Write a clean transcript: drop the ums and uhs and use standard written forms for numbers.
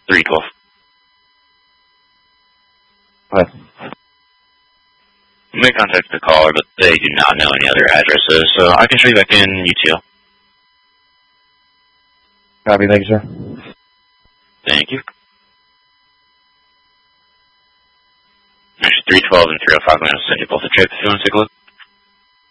312. What? You may contact the caller, but they do not know any other addresses, so I can show you back in UTL. Copy, thank you, sir. Thank you. There's 312 and 305. I'm going to send you both a trip if you want to take a look.